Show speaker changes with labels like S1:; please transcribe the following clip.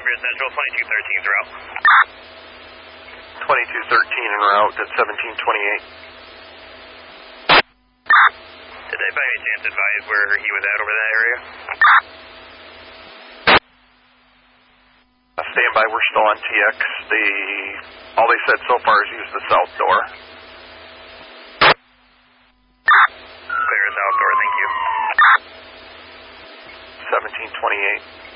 S1: Beer Central, 2213's route.
S2: 2213 en route at 1728.
S1: Did they by any chance advise where he was at over that area?
S2: Stand by, we're still on TX. All they said so far is use the south door.
S1: Clear south door, thank you.
S2: 1728.